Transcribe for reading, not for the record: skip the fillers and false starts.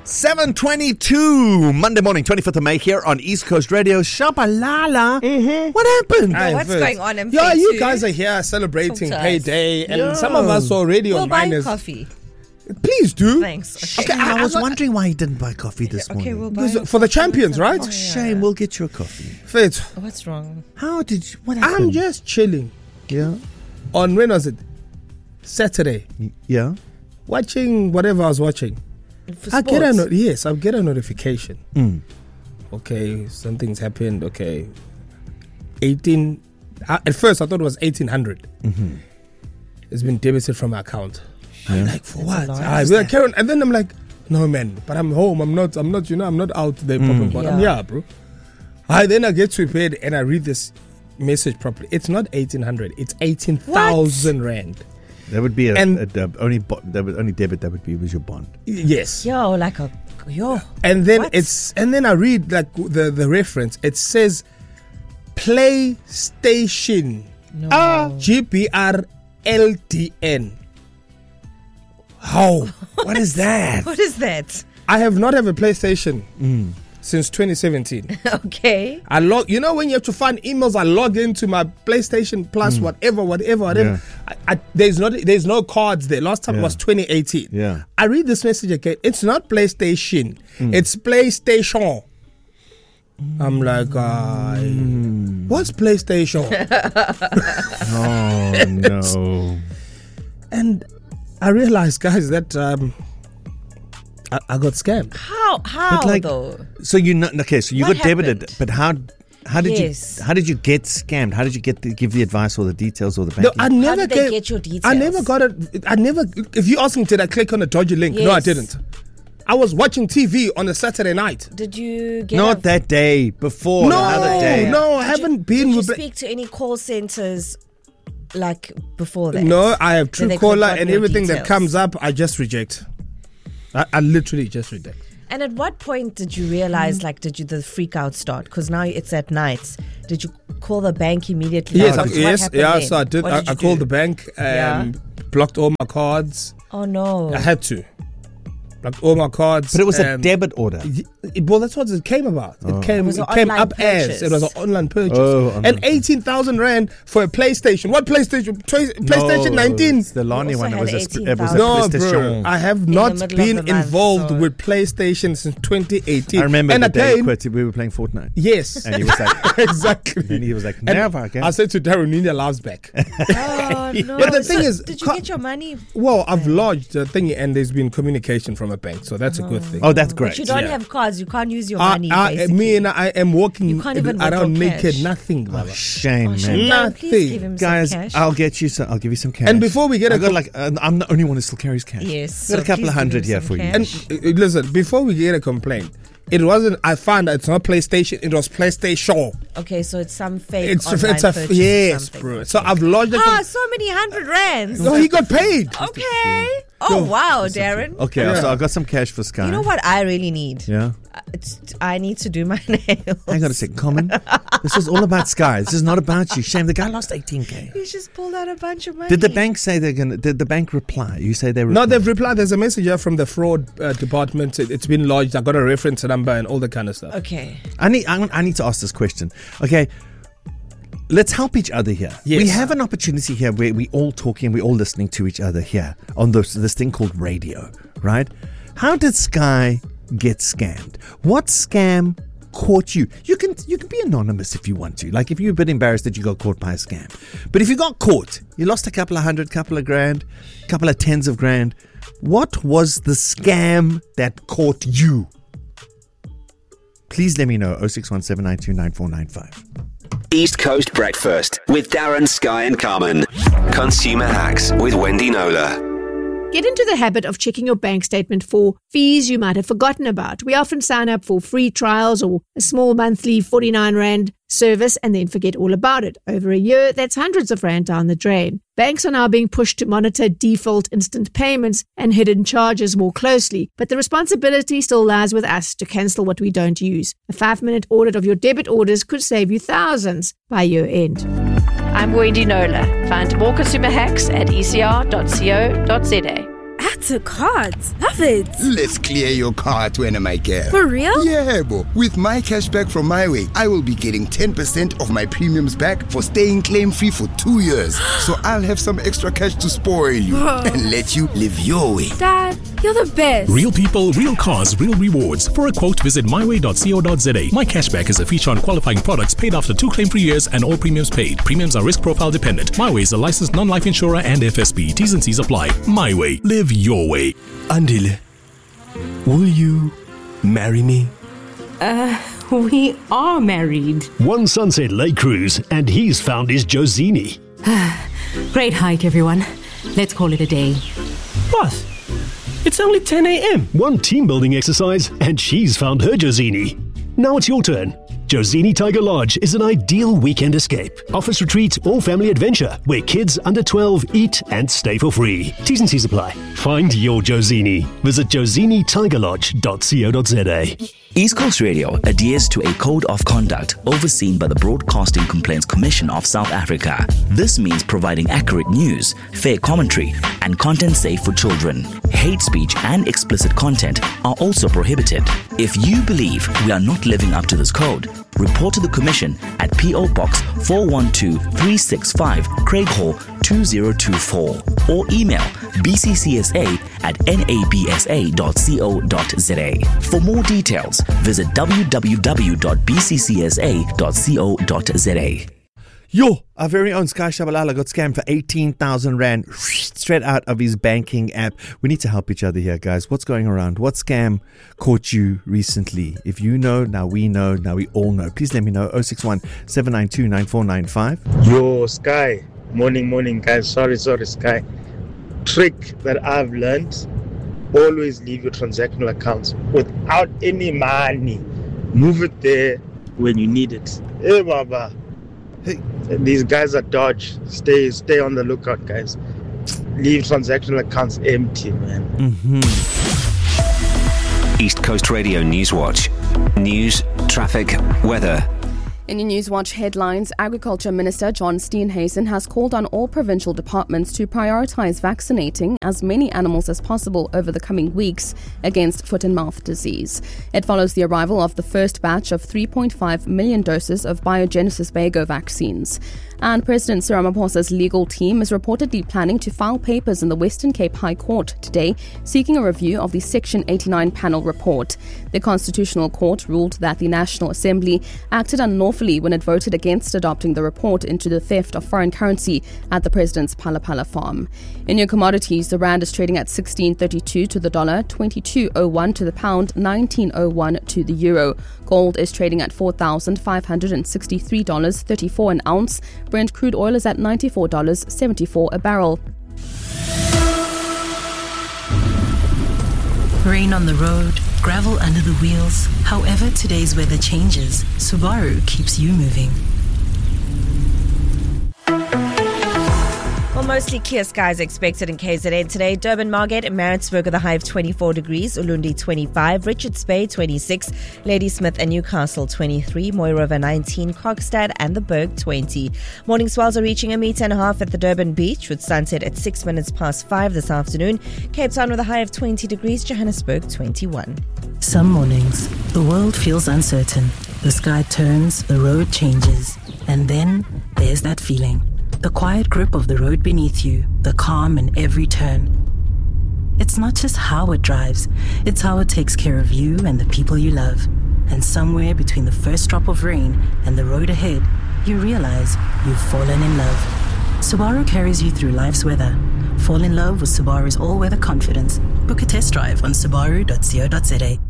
7:22 Monday morning, 25th of May here on East Coast Radio. Shabalala. What happened? What's going on? Yeah, you guys are here celebrating payday, and some of us already we'll on buy minus. coffee. Please do. Thanks. Okay, I was wondering why you didn't buy coffee this morning. Okay, we'll buy For the champions, right? Shame, we'll get you a coffee. Fit. What's wrong? What happened? I'm just chilling. Yeah. On when was it? Saturday. Yeah. Watching whatever I was watching. I get a notification. Okay, something's happened. Okay, 18. At first, I thought it was 1,800. It's been debited from my account. I'm like, for what? Karen, and then I'm like, no man, but I'm home. I'm not. You know, I'm not out there popping. But I'm here, bro. Then I get to bed and I read this message properly. It's not 1,800. It's 18,000 rand. That would be only debit. That would be was your bond. Yes. Yo. And then what? and then I read like the reference. It says PlayStation GBR LTN. How? What is that? What is that? I have not had a PlayStation since 2017. Okay. You know when you have to find emails, I log into my PlayStation Plus, whatever. Yeah. There's no cards there. Last time it was 2018. Yeah. I read this message again. It's not PlayStation. It's PlayStation. I'm like, what's PlayStation? Oh no. And I realized, guys, that I got scammed. How though? So you know, okay, so you What got debited, happened? but how did Yes. you get scammed? How did you give the advice or the details or the No, banking? How did they get your details? I never got it. If you ask me, did I click on a dodgy link? No, I Yes. didn't. I was watching TV on a Saturday night. Did you get Not that day, before another day. No, I haven't been Did you with. speak to any call centers like before that? No, I have Then they Truecaller could've got and your everything that details. comes up, I just reject. I literally just reject. And at what point did you realize, did the freak out start? Because now it's at night. Did you call the bank immediately? Yes, What happened then? so I did. What did I you called do? the bank and blocked all my cards. Oh no! I had to. Blocked all my cards. But it was a debit order. Well, that's what it came about. It came an came online up purchase. as it was an online purchase. Oh, online and 18,000 rand for a PlayStation. What PlayStation? PlayStation 19. It's the Lani You one. also It was had a 18,000. No, PlayStation. bro. I have the not middle of been the month, involved so- with PlayStation since 2018. I remember and the day again, we were playing Fortnite. yes, And he was like, exactly. and he was like, And never again. I said to Darren, Nina loves back. Oh no! But the thing is, did you get your money? Well, I've lodged the thing, and there's been communication from a bank, so that's a good thing. Oh, that's great. But you don't Yeah. have cards. You can't use your money. Me and I am walking You can't even around withdraw naked, cash. nothing, brother. Shame, man. Darren, Nothing. please give him Guys, some cash. I'll give you some cash. And before we get I'm the only one who still carries cash. Yes, I've got so a couple please of give hundred him here some for you. cash. And listen, before we get a complaint, it wasn't. I found that it's not PlayStation. It was PlayStation. Okay, so it's some fake It's online a purchase or yes, something. bro. So I've lodged it. So many 100 rands. No, he got paid. Okay. Oh wow, Darren. Okay, Yeah. so I've got some cash for Sky. You know what I really need? Yeah. I need to do my nails. Hang on a sec, Common. This is all about Sky. This is not about you. Shame, the guy lost 18K. You just pulled out a bunch of money. Did the bank say they're gonna? Did the bank reply? You say they replied? No, they've replied. There's a message here from the fraud department. It's been lodged. I got a reference number and all that kind of stuff. Okay. I need to ask this question. Okay. Let's help each other here. Yes. We have an opportunity here where we all talking, we're all listening to each other here on this thing called radio, right? How did Sky get scammed? What scam caught you? You can be anonymous if you want to. Like if you're a bit embarrassed that you got caught by a scam. But if you got caught, you lost a couple of hundred, couple of grand, couple of tens of grand. What was the scam that caught you? Please let me know. 0617929495. East Coast Breakfast with Darren, Sky and Carmen. Consumer Hacks with Wendy Nola. Get into the habit of checking your bank statement for fees you might have forgotten about. We often sign up for free trials or a small monthly 49 Rand service and then forget all about it. Over a year, that's hundreds of Rand down the drain. Banks are now being pushed to monitor default instant payments and hidden charges more closely, but the responsibility still lies with us to cancel what we don't use. A 5-minute audit of your debit orders could save you thousands by year end. I'm Wendy Nola. Find more consumer hacks at ecr.co.za. Add to cart. Love it. Let's clear your cart when I get. For real? Yeah, bo. With my cashback from MyWay, I will be getting 10% of my premiums back for staying claim-free for 2 years. So I'll have some extra cash to spoil you and let you live your way. Dad, you're the best. Real people, real cars, real rewards. For a quote, visit myway.co.za. My cashback is a feature on qualifying products paid after 2 claim-free years and all premiums paid. Premiums are risk profile dependent. MyWay is a licensed non-life insurer and FSB. T's and C's apply. MyWay. Live your way. Andile, will you marry me? We are married. One Sunset Lake Cruise, and he's found his Josini. Great hike, everyone. Let's call it a day. Boss, it's only 10 a.m. One team building exercise, and she's found her Josini. Now it's your turn. Josini Tiger Lodge is an ideal weekend escape. Office retreat or family adventure where kids under 12 eat and stay for free. T's and C's apply. Find your Josini. Visit josinitigerlodge.co.za. East Coast Radio adheres to a code of conduct overseen by the Broadcasting Complaints Commission of South Africa. This means providing accurate news, fair commentary, and content safe for children. Hate speech and explicit content are also prohibited. If you believe we are not living up to this code, report to the Commission at P.O. Box 412365, Craighall 2024, or email bccsa@nabsa.co.za. For more details, visit www.bccsa.co.za. Yo, our very own Sky Shabalala got scammed for 18,000 Rand straight out of his banking app. We need to help each other here, guys. What's going around? What scam caught you recently? If you know, now we know, now we all know. Please let me know. 061 792 9495. Yo, Sky. Morning, guys. Sorry, Sky. Trick that I've learned: always leave your transactional accounts without any money. Move it there when you need it. Hey, Baba. Hey, these guys are dodge. Stay on the lookout, guys. Leave transactional accounts empty, man. East Coast Radio Newswatch. News, traffic, weather. In your Newswatch headlines, Agriculture Minister John Steenhuisen has called on all provincial departments to prioritise vaccinating as many animals as possible over the coming weeks against foot and mouth disease. It follows the arrival of the first batch of 3.5 million doses of Biogenesis Bago vaccines. And President Cyril Ramaphosa's legal team is reportedly planning to file papers in the Western Cape High Court today, seeking a review of the Section 89 panel report. The Constitutional Court ruled that the National Assembly acted unlawfully when it voted against adopting the report into the theft of foreign currency at the president's Palapala farm. In your commodities, the rand is trading at 16.32 to the dollar, 22.01 to the pound, 19.01 to the euro. Gold is trading at $4,563.34 an ounce. Brent crude oil is at $94.74 a barrel. Rain on the road, gravel under the wheels. However today's weather changes, Subaru keeps you moving. Well, mostly clear skies expected in KZN today. Durban, Margate and Maritzburg with a high of 24 degrees. Ulundi 25, Richards Bay 26, Ladysmith and Newcastle 23, Moy River 19, Kokstad and the Berg 20. Morning swells are reaching 1.5 meters at the Durban beach with sunset at 6 minutes past 5 this afternoon. Cape Town with a high of 20 degrees, Johannesburg 21. Some mornings, the world feels uncertain. The sky turns, the road changes, and then there's that feeling. The quiet grip of the road beneath you, the calm in every turn. It's not just how it drives, it's how it takes care of you and the people you love. And somewhere between the first drop of rain and the road ahead, you realize you've fallen in love. Subaru carries you through life's weather. Fall in love with Subaru's all-weather confidence. Book a test drive on subaru.co.za.